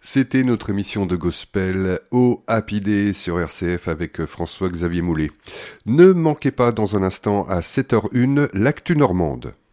C'était notre émission de gospel au Happy Day sur RCF avec François-Xavier Moulet. Ne manquez pas dans un instant à 7h01 l'actu normande.